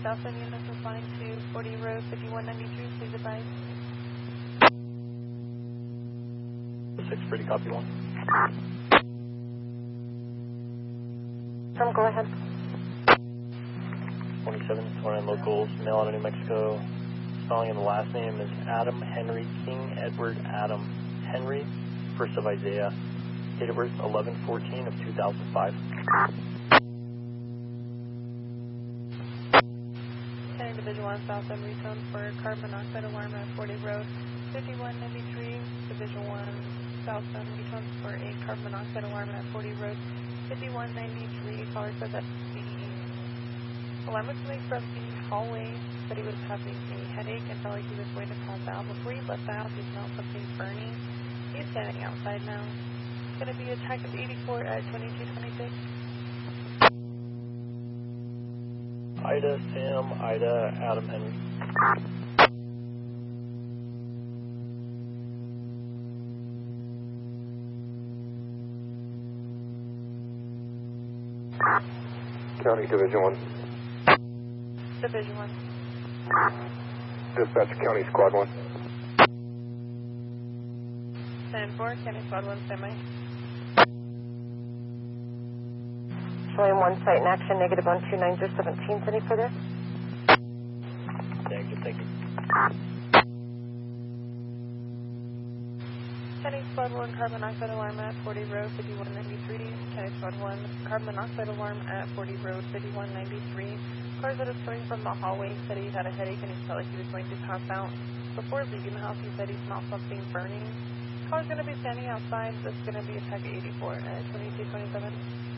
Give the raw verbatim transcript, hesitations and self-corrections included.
Southend units responding to forty Road fifty-one ninety-three, please advise. six, pretty copy one. Some, go ahead. twenty-seven, twenty-nine locals, mail out of New Mexico. Spelling in the last name is Adam Henry King Edward Adam Henry, first of Isaiah. Date of birth eleven fourteen of two thousand five. County Division one Southend retone for carbon monoxide alarm at forty Road fifty-one ninety-three. Division one Southend retone for a carbon monoxide alarm at forty Road fifty-one ninety-three. Caller said that the alarm was coming from the hallway, that he was having a headache and felt like he was going to pass out. Before he left the house, he smelled something burning. He's standing outside now. It's going to be a tag of eighty-four at twenty-two twenty-six. Ida, Sam, Ida, Adam Henry. County Division one. Division one. Dispatch County Squad one. ten four, County Squad one, semi. Showing one site in action, negative one two nine zero seventeen. Any further? Thank you, thank you. County Squad one, carbon monoxide alarm at forty Road fifty-one ninety-three. County Squad one, carbon monoxide alarm at forty Road fifty-one ninety-three. Car that is coming from the hallway said he had a headache and he felt like he was going to pass out. Before leaving the house, he said he smelled something burning. Car's going to be standing outside. This is going to be a tag eighty-four at twenty-two twenty-seven.